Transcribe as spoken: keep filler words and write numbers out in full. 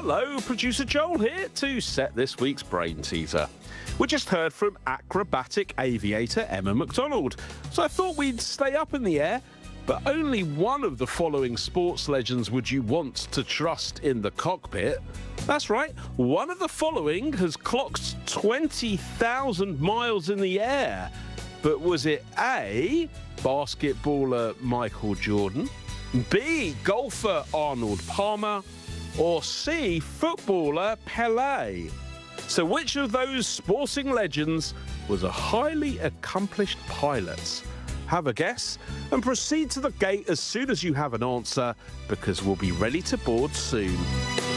Hello, producer Joel here to set this week's brain teaser. We just heard from acrobatic aviator Emma McDonald, so I thought we'd stay up in the air, but only one of the following sports legends would you want to trust in the cockpit. That's right, one of the following has clocked twenty thousand miles in the air. But was it A, basketballer Michael Jordan, B, golfer Arnold Palmer, or C, footballer Pelé? So which of those sporting legends was a highly accomplished pilot? Have a guess and proceed to the gate as soon as you have an answer, because we'll be ready to board soon.